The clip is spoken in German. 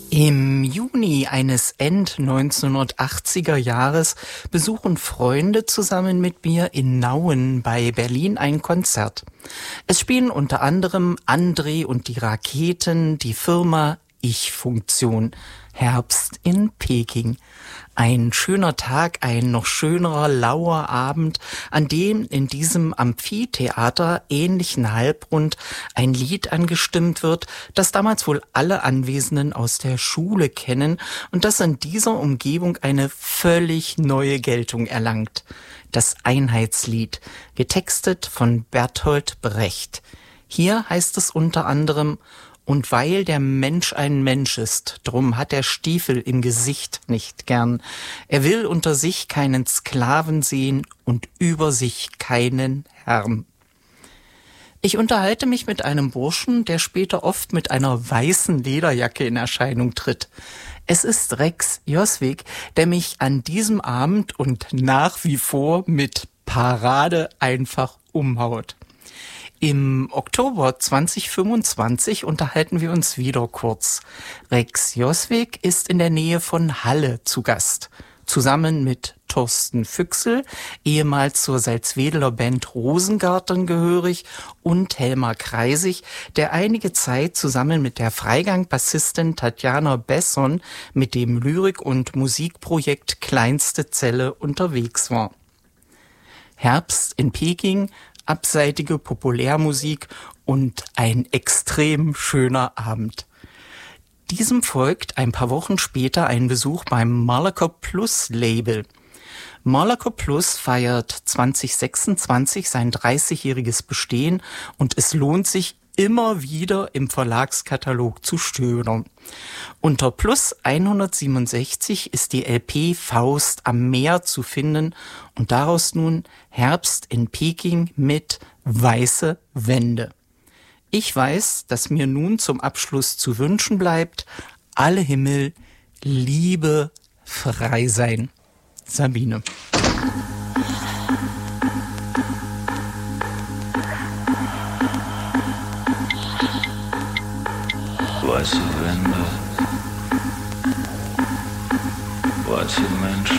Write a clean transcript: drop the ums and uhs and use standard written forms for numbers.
Im Juni eines End-1980er Jahres besuchen Freunde zusammen mit mir in Nauen bei Berlin ein Konzert. Es spielen unter anderem André und die Raketen, die Firma Ich-Funktion, Herbst in Peking. Ein schöner Tag, ein noch schönerer, lauer Abend, an dem in diesem Amphitheater ähnlichen Halbrund ein Lied angestimmt wird, das damals wohl alle Anwesenden aus der Schule kennen und das in dieser Umgebung eine völlig neue Geltung erlangt. Das Einheitslied, getextet von Bertolt Brecht. Hier heißt es unter anderem: Und weil der Mensch ein Mensch ist, drum hat er Stiefel im Gesicht nicht gern. Er will unter sich keinen Sklaven sehen und über sich keinen Herrn. Ich unterhalte mich mit einem Burschen, der später oft mit einer weißen Lederjacke in Erscheinung tritt. Es ist Rex Joswig, der mich an diesem Abend und nach wie vor mit Parade einfach umhaut. Im Oktober 2025 unterhalten wir uns wieder kurz. Rex Joswig ist in der Nähe von Halle zu Gast. Zusammen mit Thorsten Füchsel, ehemals zur Salzwedler Band Rosengarten gehörig, und Helmar Kreisig, der einige Zeit zusammen mit der Freigang-Bassistin Tatjana Besson mit dem Lyrik- und Musikprojekt Kleinste Zelle unterwegs war. Herbst in Peking, abseitige Populärmusik und ein extrem schöner Abend. Diesem folgt ein paar Wochen später ein Besuch beim Malaco Plus Label. Malaco Plus feiert 2026 sein 30-jähriges Bestehen und es lohnt sich immer wieder im Verlagskatalog zu stöbern. Unter Plus 167 ist die LP Faust am Meer zu finden und daraus nun Herbst in Peking mit Weiße Wände. Ich weiß, dass mir nun zum Abschluss zu wünschen bleibt: alle Himmel, Liebe, frei sein. Sabine. Weiße Wände, weiße Menschen.